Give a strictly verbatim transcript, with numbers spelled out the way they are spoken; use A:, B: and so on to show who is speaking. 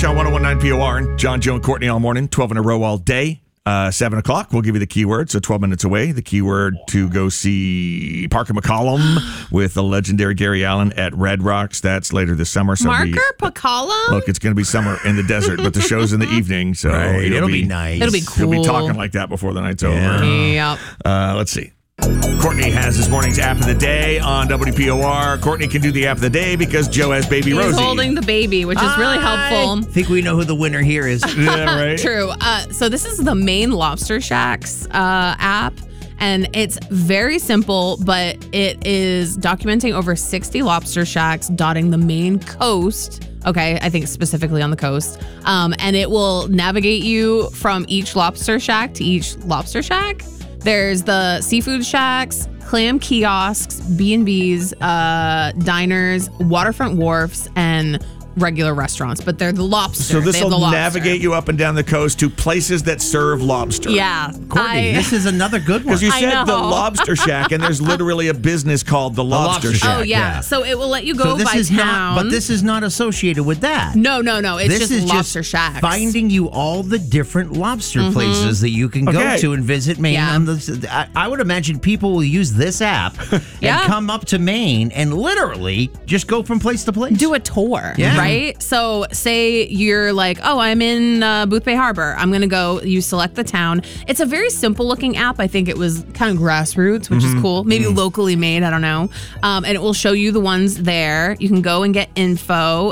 A: Rush on one oh one point nine P O R. And John, Joe, and Courtney all morning, twelve in a row all day. Uh, seven o'clock, we'll give you the keyword. So twelve minutes away, the keyword to go see Parker McCollum with the legendary Gary Allen at Red Rocks. That's later this summer. So
B: Marker
A: we,
B: McCollum?
A: Look, it's going to be summer in the desert, but the show's in the evening. So
C: right.
A: it'll,
C: it'll
A: be,
C: be nice.
B: It'll be cool.
A: He'll be talking like that before the night's
C: Yeah.
A: over.
B: Yep.
A: Uh, let's see. Courtney has this morning's app of the day on W P O R. Courtney can do the app of the day because Joe has baby
B: He's
A: Rosie.
B: holding the baby, which is really helpful.
C: I think we know who the winner here is.
A: Yeah, right.
B: True. Uh, so this is the Maine Lobster Shacks uh, app, and it's very simple, but it is documenting over sixty lobster shacks dotting the Maine coast. Okay, I think specifically on the coast. Um, and it will navigate you from each lobster shack to each lobster shack. There's the seafood shacks, clam kiosks, B and B's, uh, diners, waterfront wharfs, and regular restaurants, but they're the lobster.
A: So this
B: They have
A: will
B: the lobster.
A: navigate you up and down the coast to places that serve lobster.
B: Yeah.
C: Courtney,
B: I-
C: this is another good one.
A: Because you
B: I
A: said the
B: know.
A: Lobster Shack, and there's literally a business called the Lobster,
C: Lobster
A: Shack.
B: Oh, yeah.
C: yeah.
B: So it will let you go
C: so this
B: by
C: is
B: town.
C: not, but this is not associated with that.
B: No, no, no. It's
C: this
B: just
C: is
B: lobster
C: just
B: shacks.
C: finding you all the different lobster places that you can
A: Okay.
C: go to and visit Maine.
B: Yeah.
C: On the, I, I would imagine people will use this app
B: Yeah.
C: and come up to Maine and literally just go from place to place.
B: Do a tour,
C: Yeah.
B: right? So say you're like, oh, I'm in uh, Boothbay Harbor. I'm going to go. You select the town. It's a very simple looking app. I think it was kind of grassroots, which is cool. Maybe locally made. I don't know. Um, and it will show you the ones there. You can go and get info.